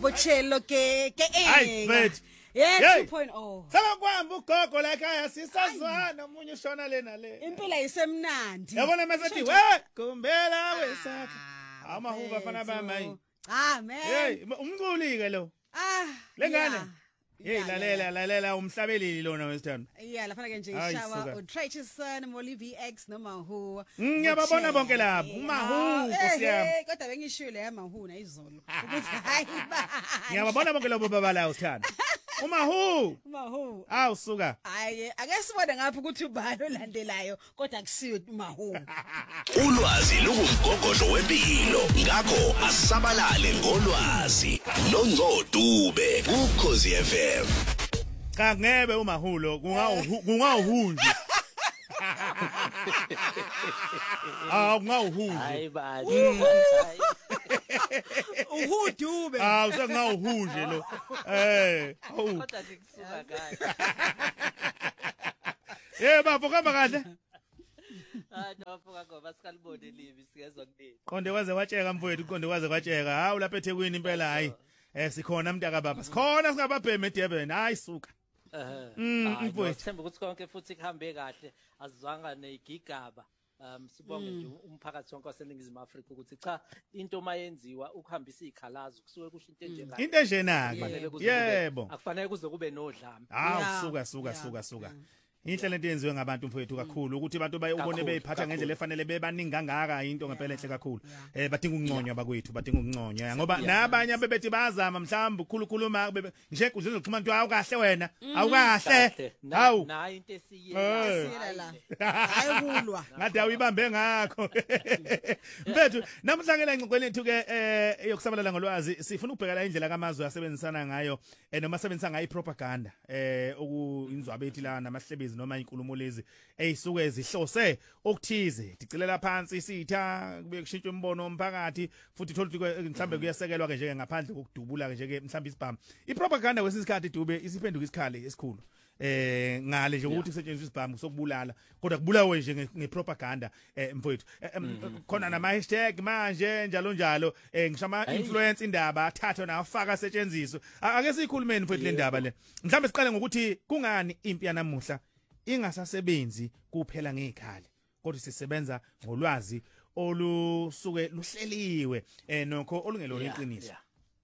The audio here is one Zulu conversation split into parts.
bochelo ke Hayi mfethu. Yeah 2.0. Sabakwamba ugogo la ekhaya sisazwana omunye ushona lena le. Impilo ayisemnandi. Yabona mase we kumbela wesakhe. Amahuba afana bamayi. Ah man. Hey umculi ke lo. Lengane. Hey lalela umhlabeleli lona wesithando. Yeah lafana ke nje ishawa uTracheson Molly VX noma who. Ngiyababona bonke lapho uMahu kusiyami. Kodwa bengishilo yamahu na izolo. Ukuthi hayi ba. Ngiyababona bonke labo baba la usithando. Umahu. Awusuka. Hayi ake sibone ngapha ukuthi ubani olandelayo kodwa akusiyo uMahu. Ulwazi lungumgogodlo wempilo ngakho asabalale ngolwazi noNgcodube kuKhosi FM. Cha ngebe uMahu lo kungawuhunje. Kungawuhunje. Hayi bathi. Uhudube. Usengawuhunje lo. Kodwa ngikusuka kahle. Bafo kamba kahle. Nafuka ngoba sikalibone libi sikezwa kunini. Konde waze watsheka mfowethu konde waze watsheka. Hawu lapha eThekwini impela hayi. Sikhona mntaka baba. Sikhona singababheme eDurban. Hayi suka. Mfowethu. Sithemba ukuthi konke futhi kuhambe kahle azizwanga negigaba. Sibonge nje umphakathi wonke waseNingizimu Afrika ukuthi cha into mayenziwa ukuhambisa izikhalazo kusuke kusho into enjengale. Into enjenaka. Yebo. Akufanele kuze kube nodlame. Suka. Inhle lento yenziwe ngabantu mfowethu kakhulu ukuthi abantu bayibone beyiphatha ngendlela efanele bebaningi kangaka into ngempela enhle kakhulu. Badinga ukunconywa bakwethu, badinga ukunconywa ngoba nabanye abebethi bayazama mhlawumbe ukukhuluma nje kuzwe ukuxhuma into awukahle wena, awukahle. Hawu. Nayo into esiyela la. Hayi kulwa. Ngathi awuyibambe ngakho. Mfethu namhlangela ingxoxweni ethu ke yokusabalala ngolwazi sifuna ukubheka la indlela kamazwe asebenzisana ngayo noma asebenzisa ngayo propaganda okuyinzwa bethi la namahlebezi noma inkulumo lezi eyisuke zihlose okuthize dicelela phansi isitha kube kushintshwa imbono omphakathi futhi thola ukuthi mhlambe kuyasekelwa ke nje ngaphandle kokudubula ke nje mhlambe isibhamu ipropaganda kwesisikhathi dube isiphenduka isikhali esikhulu ngale nje ukuthi kusetshenziswa isibhamu sokubulala kodwa kubulawe nje ngepropaganda mfowethu khona nama hashtag manje njalo ngishama influence indaba athathwa nawafaka setshenziswa ake sikhulumeni mfowethu le ndaba le mhlambe siqale ngokuthi kungani impi yanamuhla ingasasebenzi kuphela ngezikhali kodwa sisebenza ngolwazi olusuke luhleliwe nokho olungelona iqiniso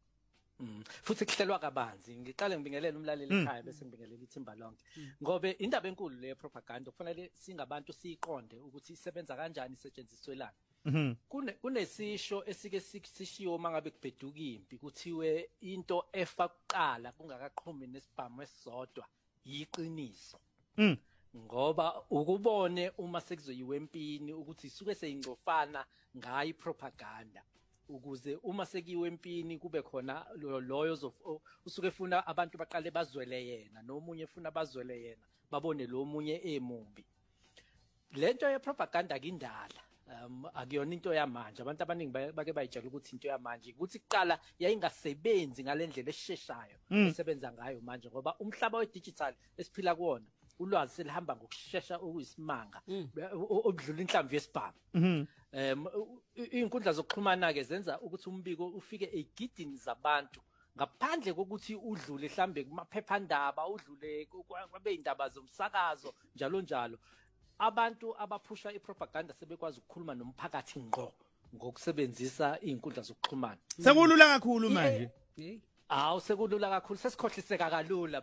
futhi kuhlelwa kabanzi ngiqale ngibingelele umlaleli ekhaya bese ngibingelele ithimba lonke ngobe indaba enkulu le propaganda kufanele singabantu siqonde ukuthi isebenza kanjani isetshenziswelana kunesisho esike sishiyo mangabe kubheduka impi kuthiwe into efa kuqala kungakaqhumi nesibhamu esisodwa yiqiniso ngoba ukubone uma sekuzoyiwe empini ukuthi isuke seyingcofana ngayi propaganda ukuze uma sekiwe empini kube khona loyo usuke efuna abantu baqale bazwele yena nomunye efuna bazwele yena babone lo munye emumbi lento ye propaganda kindala akuyona into yamanje abantu abaningi bake bayitshela ukuthi into yamanje ukuthi kuqala yayingasebenzi ngalendlela esheshshayo esebenza ngayo manje ngoba umhlaba we-digital esiphila kuwona ulwazi selihamba ngokusheshsha okuyisimanga obudlula inhlamvu yesibhamu inkundla zokuxhumana ke zenza ukuthi umbiko ufike egidini zabantu ngaphandle kokuthi udlule mhlambe kumaphephandaba udlule kwabe indaba zomsakazo njalo abantu abaphusha ipropaganda sebekwazi ukukhuluma nomphakathi ngqo ngokusebenzisa izinkundla zokuxhumana sekulula kakhulu manje sekulula kakhulu sesikhohliseka kalula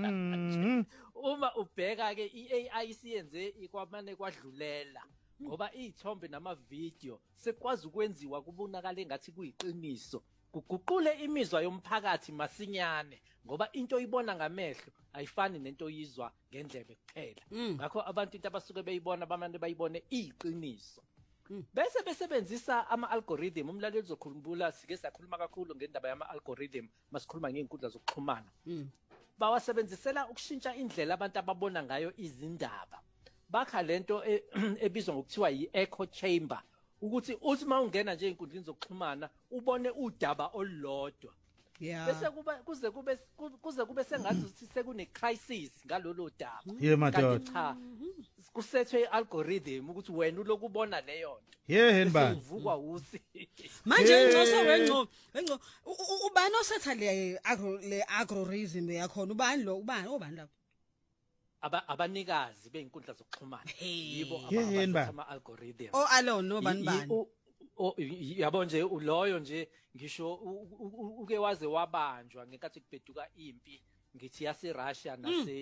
uma ubheka ke iAI siyenze ikwamane kwadlulela ngoba izithombe namavideo sekwazi ukwenziwa kubonakala engathi kuyiqiniso kuguqule imizwa yomphakathi masinyane ngoba into oyibona ngamehlo ayifani nento oyizwa ngendlebe kuphela ngakho abantu into abasuke beyibona bamane bayibone iqiniso bese besebenzisa ama-algorithm umlaleli uzokhumbula sike sakhuluma kakhulu ngendaba yama-algorithm masikhuluma ngeinkundla zokuxhumana bawasebenzisela ukushintsha indlela abantu ababona ngayo izindaba bakha lento ebizwa ngokuthiwa yi-echo chamber ukuthi uthi uma ungena nje einkundleni zokuxhumana ubone udaba olulodwa bese kuze kube sengathi ukuthi sekune crisis ngalolo daba madoda cha kusethwe algorithm ukuthi wena ulokubona leyo nto henba uvukwa usi manje ngcoso wenqo ubani osetha le algorithm yakhona ubani lapho abanikazi beinkundla zokuxhumana yibo ama algorithm alone nobani yabo nje uloyo nje ngisho uke waze wabanjwa ngenkathi kubheduka impi ngithi yase Russia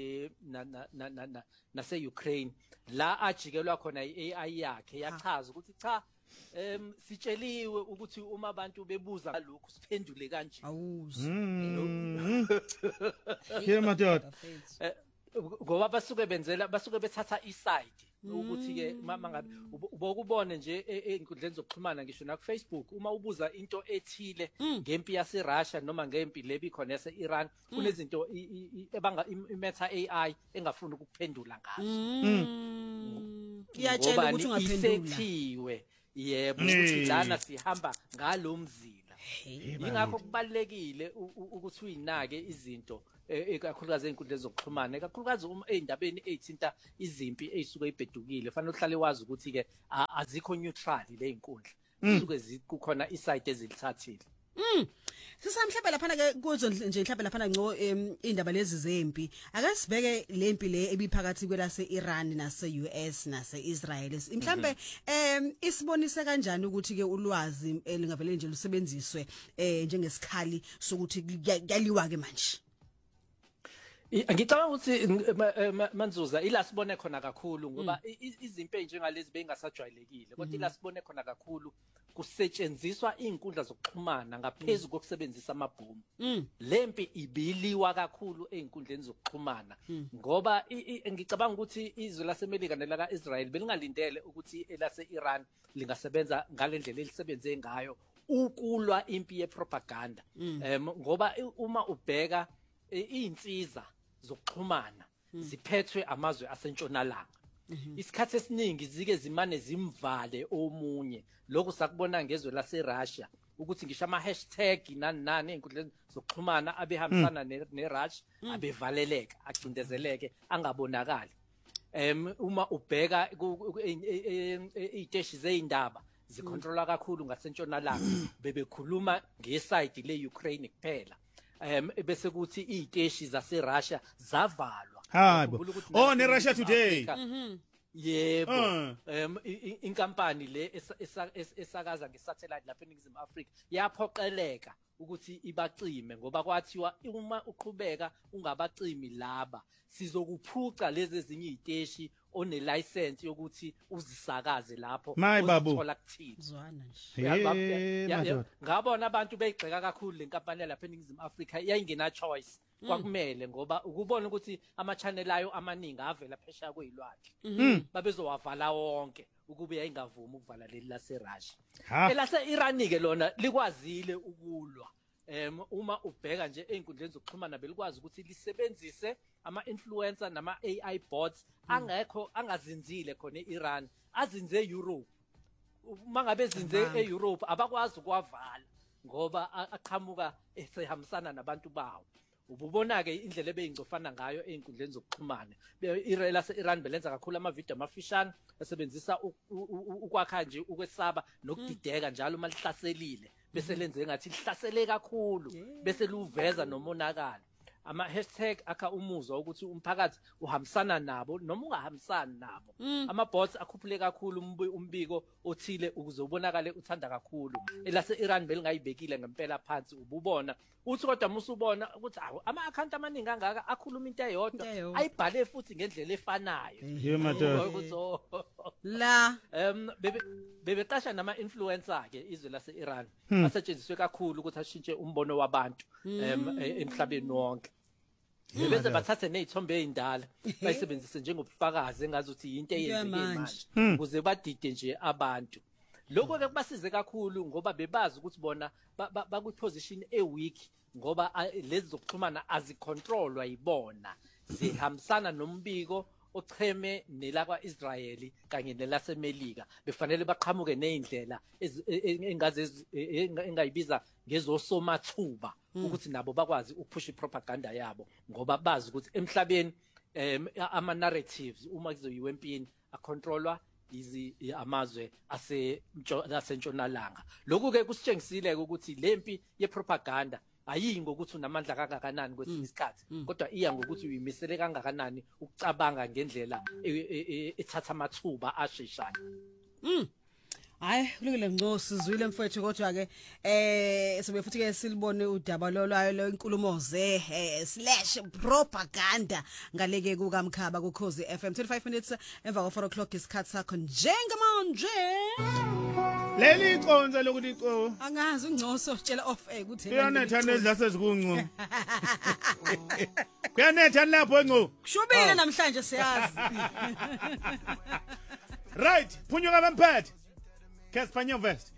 nase Ukraine la ajikelwa khona iAI yakhe yachaza ukuthi cha sitsheliwe ukuthi uma abantu bebuza ngalokho siphendule kanje awuzi madoda ngoba basuke bethatha iside ukuthi ke mangabe ubokubone nje einkundleni zokuxhumana ngisho na ku Facebook uma ubuza into ethile ngempi yase Russia noma ngempi lebi khona yase Iran kunezinto ebanga imetha AI engafuni ukuphendula ngazo iyatshela ukuthi ungaphendula isethiwe yebo ukuthi lana sihamba ngalomzila ingakho kubalekile ukuthi uyinake izinto ekakhulukazi einkundleni zokuxhumana ekakhulukazi uma eindabeni ezithinta izimpi ezisuke ibhedukile fanele uhlale wazi ukuthi ke azikho neutral le inkundla zisuke kukhona iside ezilithathile sisamhlabela laphana ke kuzo nje mhlawumbe laphana ngco indaba lezi zempi ake sibheke lempi le ebiphakathi kwelase Iran nase US nase Israel mhlawumbe isibonise kanjani ukuthi ke ulwazi elingavele nje lusebenziswe njengesikhali sokuthi kuyaliwa ke manje ngicabanga ukuthi Manzuza ila sibone khona kakhulu ngoba izimpi njengalezi bengasajwayelekile kodwa ila sibone khona kakhulu kusetshenziswa izinkundla zokuxhumana ngaphezulu kokusebenzisa amabhomu lempi ibiliwa kakhulu ezinkundleni zokuxhumana ngoba ngicabanga ukuthi izwe laseMelika nelaka Israel belingalindele ukuthi elase Iran lingasebenza ngalendlela elisebenze ngayo ukulwa impi yepropaganda ngoba uma ubheka izinsiza zokuxhumana ziphethwe amazwe asentshonalanga isikhathi esiningi zike zimane zimvale omunye lokho sakubona ngezwe lase Russia ukuthi ngisho ama hashtag nani einkundleni zokuxhumana abehambisana neRussia abevaleleka acindezeleke angabonakali uma ubheka iziteshi zeindaba zikontrola kakhulu ngasentshonalanga bebekhuluma ngeside le Ukraine kuphela bese kuthi iziteshi zase Russia zavalwa ne Russia Today yebo inkampani le esakaza ngesatellite lapha eNingizimu Afrika yaphoqeleka ukuthi ibacime ngoba kwathiwa uma uqhubeka ungabacimi laba sizokuphuca lezi ezinye iziteshi one license yokuthi uzisakaze lapho uzithola kuthini ngabona abantu beyigxeka kakhulu lenkampani lapha eNingizimu Afrika yayingena choice kwakumele ngoba ukubona ukuthi ama channel ayo amaningi avela phesha kwezilwandle babezowavala wonke ukube yayingavumi ukuvala leli lase Russia elase Iran ke lona likwazile ukulwa uma ubheka nje einkundleni zokuxhumana belikwazi ukuthi lisebenzise ama-influencer nama-AI bots angazinzile khona e-Iran azinze e-Europe mangabe ezinze e-Europe abakwazi ukwavala ngoba aqhamuka esehambisana nabantu bawo ububona ke indlela ebeyingcofana ngayo einkundleni zokuxhumana lase Iran belenza kakhulu ama-video amafishane esebenzisa ukwakha nje ukwesaba nokudideka njalo uma lihlaselile bese lenze ngathi lihlasele kakhulu bese luveza nomonakalo ama-hashtag akha umuzwa ukuthi umphakathi uhambisana nabo noma ungahambisani nabo ama-bots akhuphule kakhulu umbiko othile ukuze ubonakale uthanda kakhulu elase-Iran belingayibekile ngempela phansi ububona uthi kodwa musubona ukuthi ama-account amaningi angaka akhuluma into eyodwa ayibhale futhi ngendlela efanayo la bebeqasha nama-influencer ke izwe lase-Iran asetshenziswe kakhulu ukuthi ashintshe umbono wabantu emhlabeni wonke bese bathathe nezithombe ezindala bayisebenzise njengobufakazi engazuthi into eyenzeke manje ukuze badide nje abantu lokho ke kubasize kakhulu ngoba bebazi ukuthi bona bakuposition eweak ngoba lezi zokuxhumana azicontrolwa yibona zihambisana nombiko ocheme nelakwa Israeli kanye nelasemelika befanele baqhamuke neindlela engayibiza ngezosomathuba ukuthi nabo bakwazi ukuphusha propaganda yabo ngoba bazi ukuthi emhlabeni ama narratives uma kuzoyiwe empini acontrolwa amazwe asentshonalanga. Lokhu ke kusitshengisile ukuthi lempi yepropaganda ayiyi ngokuthi unamandla kangakanani kwesinye isikhathi kodwa iya ngokuthi uyimisele kangakanani ukucabanga ngendlela ethatha amathuba asheshayo. Hayi kulungile Ngco sizwile mfowethu kodwa ke sobe futhi ke silibone udaba lolwayo lo inkulumo /propaganda ngaleke kukaMkhaba ku Khosi FM 25 minutes emva ko 4 o'clock isikhathi sakho njengamanje. Leli iconza lokuthi ico Angazi uNgcoso tshela off air ukuthi kuyanetha nezidla sezikuncu. Kuyanetha lapho Ngco. Kushubile namhlanje siyazi. Right, phunyuka bamphethe. Que español vest.